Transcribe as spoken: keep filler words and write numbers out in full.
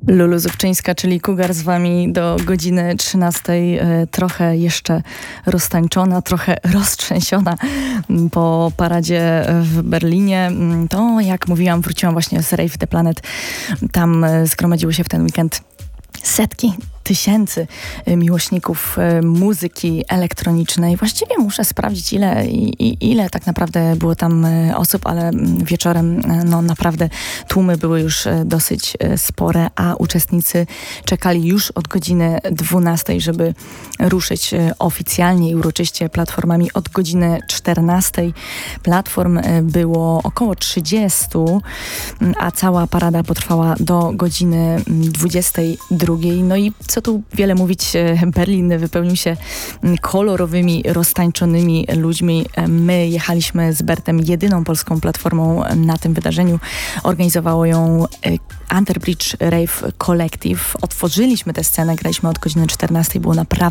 Lulu Zubczyńska, czyli Cougar z wami do godziny trzynastej, trochę jeszcze roztańczona, trochę roztrzęsiona po paradzie w Berlinie. To, jak mówiłam, wróciłam właśnie z Rave the Planet. Tam zgromadziły się w ten weekend setki tysięcy miłośników muzyki elektronicznej. Właściwie muszę sprawdzić, ile, i, ile tak naprawdę było tam osób, ale wieczorem no naprawdę tłumy były już dosyć spore, a uczestnicy czekali już od godziny dwunastej, żeby ruszyć oficjalnie i uroczyście platformami od godziny czternastej. Platform było około trzydziestu, a cała parada potrwała do godziny dwudziestej drugiej. No i co tu wiele mówić, Berlin wypełnił się kolorowymi, roztańczonymi ludźmi. My jechaliśmy z Bertem jedyną polską platformą na tym wydarzeniu. Organizowało ją Underbridge Rave Collective. Otworzyliśmy tę scenę, graliśmy od godziny czternastej. Było naprawdę